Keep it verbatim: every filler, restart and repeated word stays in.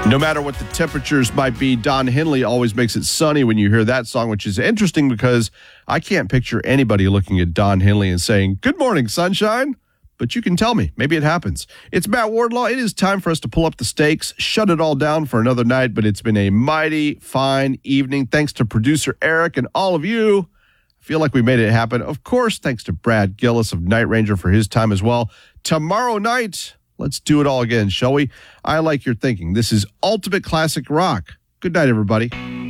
No matter what the temperatures might be, Don Henley always makes it sunny when you hear that song, which is interesting because I can't picture anybody looking at Don Henley and saying, "Good morning, sunshine." But you can tell me. Maybe it happens. It's Matt Wardlaw. It is time for us to pull up the stakes, shut it all down for another night, but it's been a mighty fine evening. Thanks to producer Eric and all of you. I feel like we made it happen. Of course, thanks to Brad Gillis of Night Ranger for his time as well. Tomorrow night, let's do it all again, shall we? I like your thinking. This is Ultimate Classic Rock. Good night, everybody.